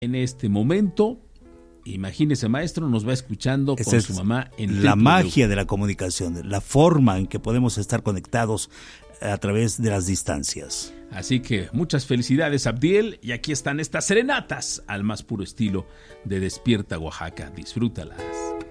En este momento, imagínese, maestro, nos va escuchando Esa con es su mamá en la magia de la comunicación, la forma en que podemos estar conectados a través de las distancias. Así que muchas felicidades, Abdiel, y aquí están estas serenatas al más puro estilo de Despierta Oaxaca. Disfrútalas.